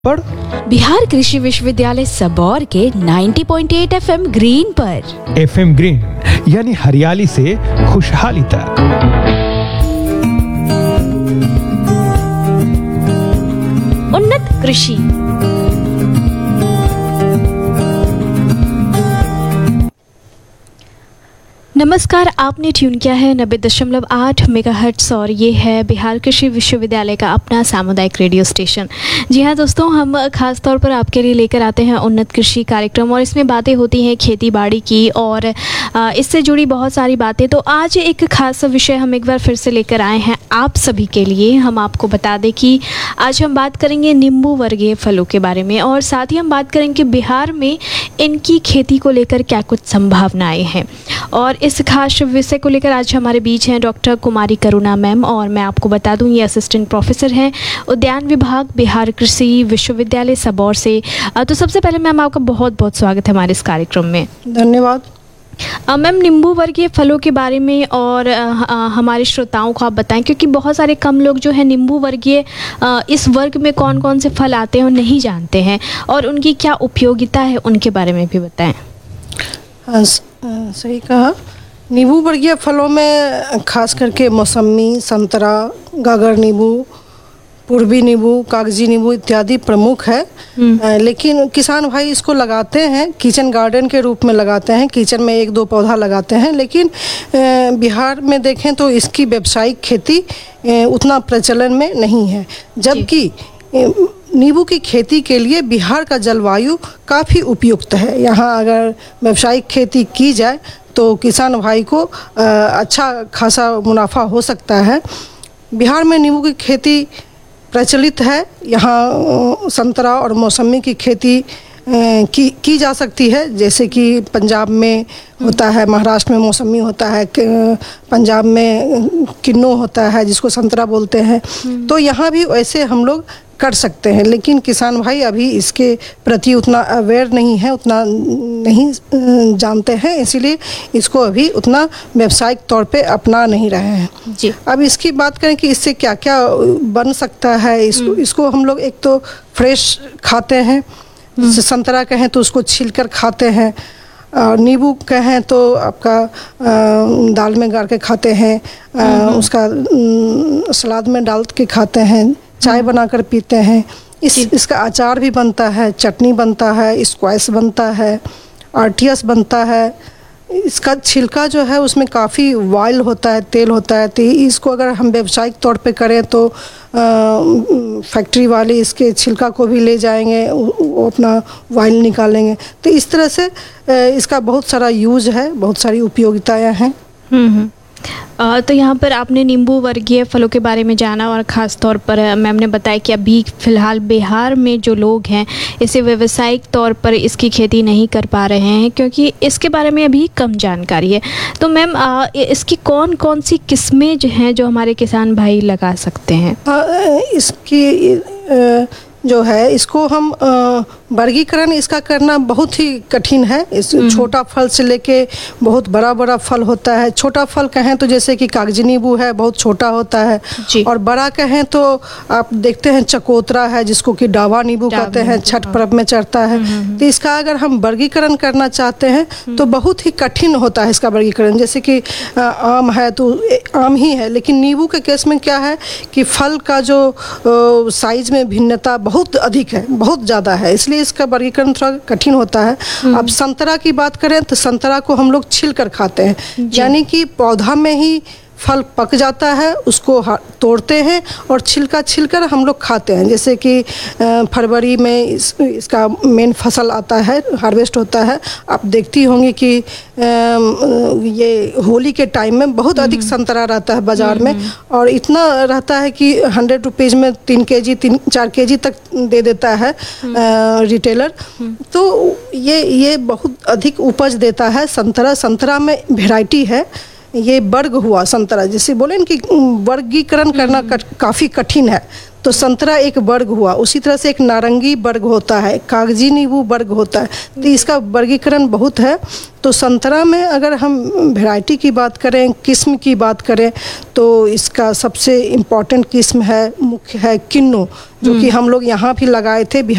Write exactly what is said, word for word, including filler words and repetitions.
पर बिहार कृषि विश्वविद्यालय सबौर के नब्बे पॉइंट आठ एफएम ग्रीन पर। एफएम ग्रीन यानी हरियाली से खुशहाली तक। उन्नत कृषि। नमस्कार, आपने ट्यून किया है नब्बे दशमलव आठ मेगाहर्ट्ज़ और ये है बिहार कृषि विश्वविद्यालय का अपना सामुदायिक रेडियो स्टेशन। जी हाँ दोस्तों, हम खास तौर पर आपके लिए लेकर आते हैं उन्नत कृषि कार्यक्रम और इसमें बातें होती हैं खेती बाड़ी की और इससे जुड़ी बहुत सारी बातें। तो आज एक खास विषय हम एक बार फिर से लेकर आए हैं आप सभी के लिए। हम आपको बता दें कि आज हम बात करेंगे नींबू वर्गीय फलों के बारे में और साथ ही हम बात करेंगे बिहार में इनकी खेती को लेकर क्या कुछ संभावनाएँ हैं। और इस खास विषय को लेकर आज हमारे बीच हैं डॉक्टर कुमारी करुणा मैम और मैं आपको बता दूं ये असिस्टेंट प्रोफेसर हैं उद्यान विभाग बिहार कृषि विश्वविद्यालय सबौर से। तो सबसे पहले मैम आपका बहुत बहुत स्वागत है हमारे इस कार्यक्रम में। धन्यवाद मैम, नींबू वर्गीय फलों के बारे में और आ, आ, हमारे श्रोताओं को आप बताएं, क्योंकि बहुत सारे कम लोग जो है नींबू वर्गीय इस वर्ग में कौन कौन से फल आते हैं और नहीं जानते हैं और उनकी क्या उपयोगिता है, उनके बारे में भी बताएं। हाँ, सही कहा। नींबू वर्गीय फलों में खास करके मौसमी, संतरा, गागर नींबू, पूर्वी नींबू, कागजी नींबू इत्यादि प्रमुख है। लेकिन किसान भाई इसको लगाते हैं, किचन गार्डन के रूप में लगाते हैं, किचन में एक दो पौधा लगाते हैं। लेकिन बिहार में देखें तो इसकी व्यावसायिक खेती उतना प्रचलन में नहीं है, जबकि नींबू की खेती के लिए बिहार का जलवायु काफ़ी उपयुक्त है। यहाँ अगर व्यावसायिक खेती की जाए तो किसान भाई को अच्छा खासा मुनाफा हो सकता है। बिहार में नींबू की खेती प्रचलित है। यहाँ संतरा और मौसमी की खेती की की जा सकती है, जैसे कि पंजाब में होता है, महाराष्ट्र में मौसमी होता है, पंजाब में किन्नू होता है जिसको संतरा बोलते हैं। तो यहाँ भी वैसे हम लोग कर सकते हैं, लेकिन किसान भाई अभी इसके प्रति उतना अवेयर नहीं है, उतना नहीं जानते हैं, इसीलिए इसको अभी उतना व्यावसायिक तौर पे अपना नहीं रहे हैं जी। अब इसकी बात करें कि इससे क्या क्या बन सकता है। इसको इसको हम लोग एक तो फ्रेश खाते हैं, जैसे संतरा कहें तो उसको छीलकर खाते हैं, और नींबू कहें तो आपका आ, दाल में गाड़ के खाते हैं, आ, उसका सलाद में डाल के खाते हैं, चाय बनाकर पीते हैं। इस इसका अचार भी बनता है, चटनी बनता है, स्क्वैश बनता है, आरटीएस बनता है। इसका छिलका जो है उसमें काफ़ी ऑयल होता है, तेल होता है। तो इसको अगर हम व्यावसायिक तौर पे करें तो फैक्ट्री वाले इसके छिलका को भी ले जाएंगे, वो अपना ऑयल निकालेंगे। तो इस तरह से इसका बहुत सारा यूज है, बहुत सारी उपयोगिताएँ हैं। आ, तो यहाँ पर आपने नींबू वर्गीय फलों के बारे में जाना और ख़ास तौर पर मैम ने बताया कि अभी फ़िलहाल बिहार में जो लोग हैं इसे व्यावसायिक तौर पर इसकी खेती नहीं कर पा रहे हैं क्योंकि इसके बारे में अभी कम जानकारी है। तो मैम इसकी कौन कौन सी किस्में जो हैं जो हमारे किसान भाई लगा सकते हैं? आ, इसकी आ, जो है इसको हम वर्गीकरण इसका करना बहुत ही कठिन है। इस छोटा फल से लेके बहुत बड़ा बड़ा फल होता है। छोटा फल कहें तो जैसे कि कागजी नींबू है, बहुत छोटा होता है, और बड़ा कहें तो आप देखते हैं चकोतरा है जिसको कि डावा नींबू कहते हैं, छठ पर्व में चढ़ता है। तो इसका अगर हम वर्गीकरण करना चाहते हैं तो बहुत ही कठिन होता है इसका वर्गीकरण। जैसे कि आम है तो आम ही है, लेकिन नींबू के केस में क्या है कि फल का जो साइज में भिन्नता बहुत अधिक है, बहुत ज़्यादा है, इसलिए इसका वर्गीकरण थोड़ा कठिन होता है। अब संतरा की बात करें तो संतरा को हम लोग छिल कर खाते हैं, यानी कि पौधा में ही फल पक जाता है, उसको तोड़ते हैं और छिलका छिलकर हम लोग खाते हैं। जैसे कि फरवरी में इस, इसका मेन फसल आता है, हार्वेस्ट होता है। आप देखती होंगी कि ये होली के टाइम में बहुत अधिक संतरा रहता है बाज़ार में, और इतना रहता है कि हंड्रेड रुपीज़ में तीन के जी तीन चार के जी तक दे देता है रिटेलर। तो ये ये बहुत अधिक उपज देता है संतरा। संतरा में वेराइटी है, ये वर्ग हुआ संतरा, जैसे बोले न कि वर्गीकरण करना काफ़ी कठिन है, तो संतरा एक वर्ग हुआ। उसी तरह से एक नारंगी वर्ग होता है, कागजी नींबू वर्ग होता है, तो इसका वर्गीकरण बहुत है। तो संतरा में अगर हम वैरायटी की बात करें, किस्म की बात करें, तो इसका सबसे इम्पॉर्टेंट किस्म है, मुख्य है किन्नू, जो कि हम लोग यहाँ भी लगाए थे।